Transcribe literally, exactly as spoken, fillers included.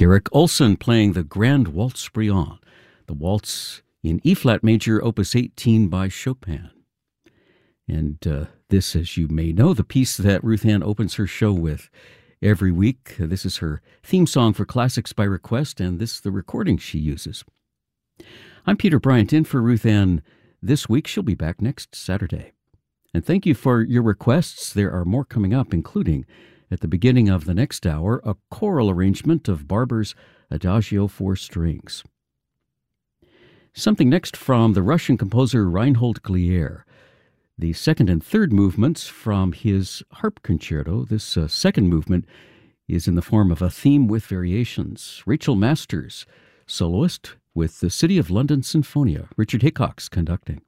Derek Olson playing the Grand Waltz Briand, the waltz in E-flat major, opus eighteen by Chopin. And uh, this, as you may know, the piece that Ruth Ann opens her show with every week. This is her theme song for Classics by Request, and this is the recording she uses. I'm Peter Bryant, in for Ruth Ann this week. She'll be back next Saturday. And thank you for your requests. There are more coming up, including, at the beginning of the next hour, a choral arrangement of Barber's Adagio for Strings. Something next from the Russian composer Reinhold Glier. The second and third movements from his harp concerto. This uh, second movement is in the form of a theme with variations. Rachel Masters, soloist with the City of London Sinfonia. Richard Hickox conducting.